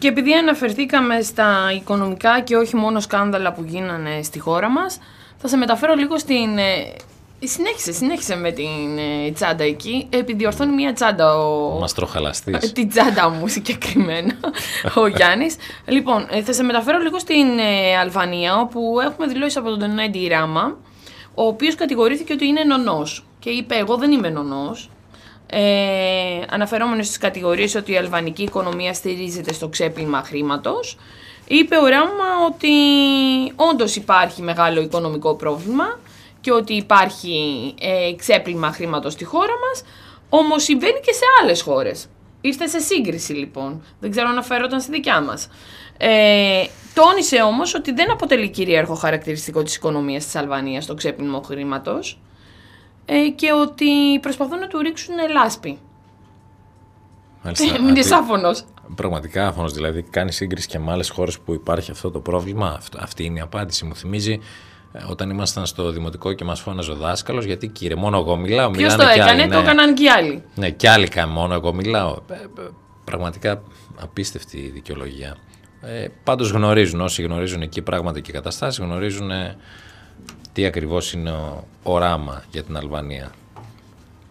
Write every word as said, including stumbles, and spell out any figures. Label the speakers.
Speaker 1: Και επειδή αναφερθήκαμε στα οικονομικά και όχι μόνο σκάνδαλα που γίνανε στη χώρα μας, θα σε μεταφέρω λίγο στην... Συνέχισε, συνέχισε με την ε, τσάντα εκεί. Επιδιορθώνει μια τσάντα ο...
Speaker 2: Μαστροχαλαστής.
Speaker 1: Την τσάντα μου συγκεκριμένα, ο Γιάννης. Λοιπόν, ε, θα σε μεταφέρω λίγο στην ε, Αλβανία, όπου έχουμε δηλώσει από τον Έντι Ράμα, ο οποίος κατηγορήθηκε ότι είναι νονός. Και είπε, εγώ δεν είμαι νονός. Ε, αναφερόμενος στις κατηγορίες ότι η αλβανική οικονομία στηρίζεται στο ξέπλυμα χρήματος. Είπε ο Ράμα ότι όντως υπάρχει μεγάλο οικονομικό πρόβλημα και ότι υπάρχει ε, ξέπλυμα χρήματος στη χώρα μας, όμως συμβαίνει και σε άλλες χώρες. Ήρθε σε σύγκριση λοιπόν, δεν ξέρω αν αναφέρονταν στη δικιά μας. Ε, τόνισε όμως ότι δεν αποτελεί κυρίαρχο χαρακτηριστικό της οικονομίας της Αλβανίας το ξέπλυμα χρήματος ε, και ότι προσπαθούν να του ρίξουν λάσπη. Μην είσαι άφωνος.
Speaker 2: Πραγματικά άφωνος, δηλαδή κάνει σύγκριση και με άλλες χώρες που υπάρχει αυτό το πρόβλημα. Αυτή είναι η απάντηση. Μου θυμίζει όταν ήμασταν στο δημοτικό και μας φώναζε ο δάσκαλος, γιατί κύριε, μόνο εγώ μιλάω.
Speaker 1: Ποιος το έκανε, άλλοι, ναι. Το έκαναν και οι άλλοι.
Speaker 2: Ναι, και άλλοι κάνουν, μόνο εγώ μιλάω. Πραγματικά απίστευτη η δικαιολογία. Ε, πάντως γνωρίζουν, όσοι γνωρίζουν εκεί πράγματα και καταστάσεις, γνωρίζουν τι ακριβώς είναι ο, ο Ράμα για την Αλβανία.